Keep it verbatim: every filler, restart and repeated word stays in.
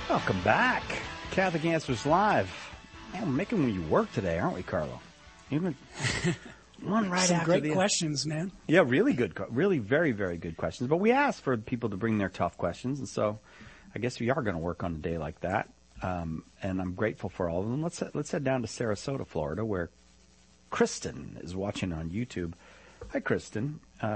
Welcome back. Catholic Answers Live. Man, we're making when you work today, aren't we, Carlo? Even one right Some after great the questions, man. Yeah, really good, really very, very good questions. But we asked for people to bring their tough questions, and so I guess we are going to work on a day like that. Um, and I'm grateful for all of them. Let's let's head down to Sarasota, Florida, where Kristen is watching on YouTube. Hi, Kristen. Uh,